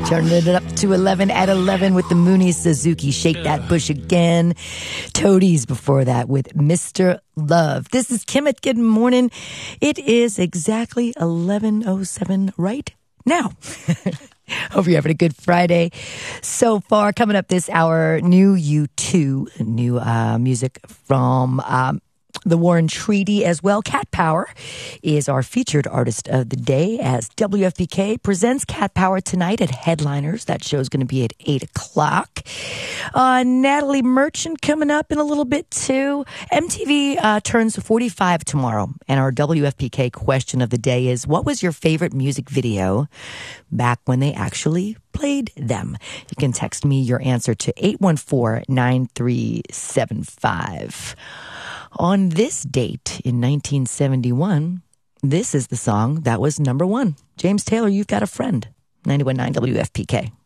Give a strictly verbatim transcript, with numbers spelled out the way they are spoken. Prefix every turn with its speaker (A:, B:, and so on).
A: Turning it up to eleven at eleven with the Mooney Suzuki. Shake That Bush Again. Toadies before that with Mister Love. This is Kim at Good Morning. It is exactly eleven oh seven right now. Hope you're having a good Friday so far. Coming up this hour, new U two, new uh, music from um, the Warren Treaty as well. Cat Power is our featured artist of the day as W F P K presents Cat Power tonight at Headliners. That show is going to be at eight o'clock. Uh, Natalie Merchant coming up in a little bit too. M T V uh, turns forty-five tomorrow, and our W F P K question of the day is, what was your favorite music video back when they actually played them? You can text me your answer to eight one four, nine three seven five. On this date in nineteen seventy-one, this is the song that was number one. James Taylor, You've Got a Friend. ninety-one point nine W F P K.